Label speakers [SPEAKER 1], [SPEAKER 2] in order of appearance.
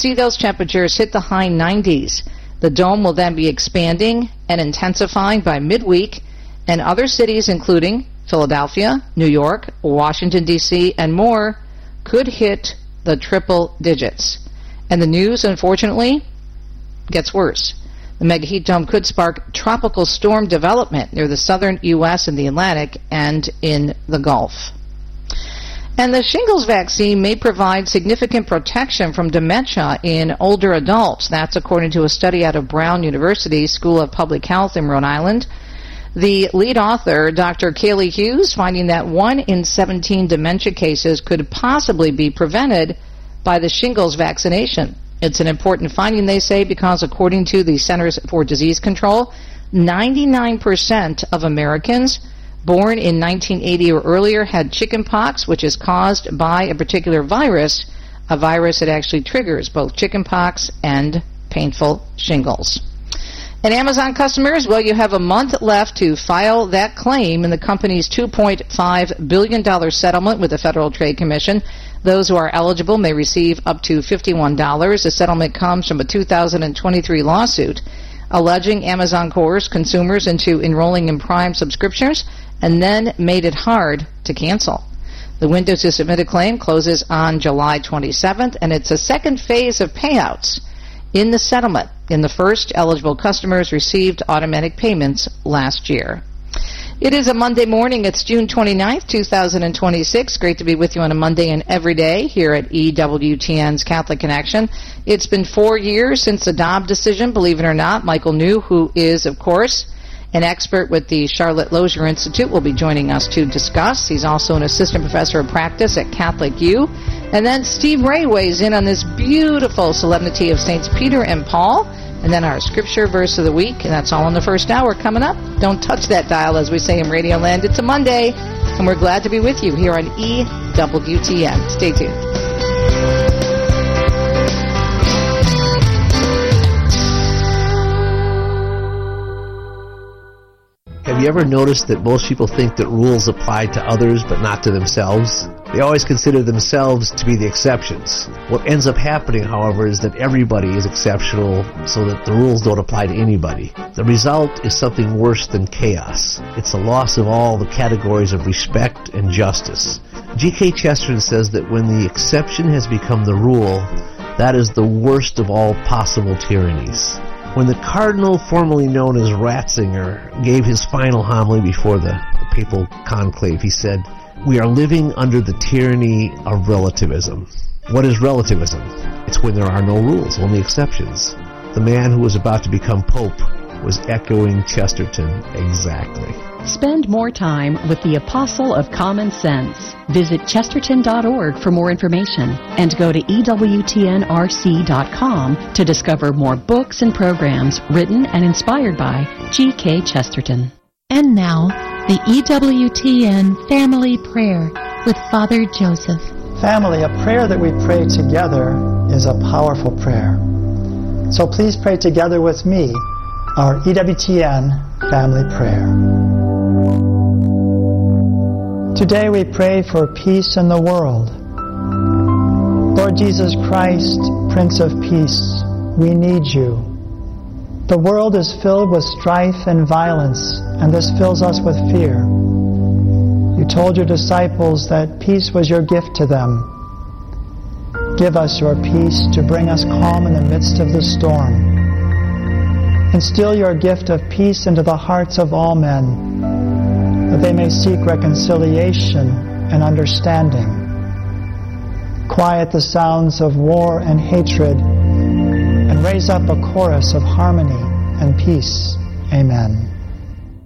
[SPEAKER 1] see those temperatures hit the high 90s. The dome will then be expanding and intensifying by midweek, and other cities including Philadelphia, New York, Washington, D.C., and more could hit the triple digits. And the news, unfortunately, gets worse. The mega heat dome could spark tropical storm development near the southern U.S. and the Atlantic and in the Gulf. And the shingles vaccine may provide significant protection from dementia in older adults. That's according to a study out of Brown University School of Public Health in Rhode Island. The lead author, Dr. Kaylee Hughes, finding that 1 in 17 dementia cases could possibly be prevented by the shingles vaccination. It's an important finding, they say, because according to the Centers for Disease Control, 99% of Americans born in 1980 or earlier had chickenpox, which is caused by a particular virus, a virus that actually triggers both chickenpox and painful shingles. And Amazon customers, well, you have a month left to file that claim in the company's $2.5 billion settlement with the Federal Trade Commission. Those who are eligible may receive up to $51. The settlement comes from a 2023 lawsuit alleging Amazon coerced consumers into enrolling in Prime subscriptions and then made it hard to cancel. The window to submit a claim closes on July 27th, and it's a second phase of payouts in the settlement. In the first, eligible customers received automatic payments last year. It is a Monday morning. It's June 29th, 2026. Great to be with you on a Monday and every day here at EWTN's Catholic Connection. It's been 4 years since the Dobbs decision, believe it or not. Michael New, who is, of course, an expert with the Charlotte Lozier Institute, will be joining us to discuss. He's also an assistant professor of practice at Catholic U. And then Steve Ray weighs in on this beautiful solemnity of Saints Peter and Paul. And then our scripture verse of the week. And that's all in the first hour coming up. Don't touch that dial, as we say in Radio Land. It's a Monday, and we're glad to be with you here on EWTN. Stay tuned.
[SPEAKER 2] Have you ever noticed that most people think that rules apply to others but not to themselves? They always consider themselves to be the exceptions. What ends up happening, however, is that everybody is exceptional so that the rules don't apply to anybody. The result is something worse than chaos. It's a loss of all the categories of respect and justice. G.K. Chesterton says that when the exception has become the rule, that is the worst of all possible tyrannies. When the cardinal formerly known as Ratzinger gave his final homily before the papal conclave, he said, "We are living under the tyranny of relativism." What is relativism? It's when there are no rules, only exceptions. The man who was about to become pope was echoing Chesterton exactly.
[SPEAKER 3] Spend more time with the Apostle of Common Sense. Visit chesterton.org for more information and go to EWTNRC.com to discover more books and programs written and inspired by G.K. Chesterton.
[SPEAKER 4] And now, the EWTN Family Prayer with Father Joseph.
[SPEAKER 5] Family, a prayer that we pray together is a powerful prayer. So please pray together with me our EWTN Family Prayer. Today we pray for peace in the world. Lord Jesus Christ, Prince of Peace, we need you. The world is filled with strife and violence, and this fills us with fear. You told your disciples that peace was your gift to them. Give us your peace to bring us calm in the midst of the storm. Instill your gift of peace into the hearts of all men, that they may seek reconciliation and understanding. Quiet the sounds of war and hatred, and raise up a chorus of harmony and peace. Amen.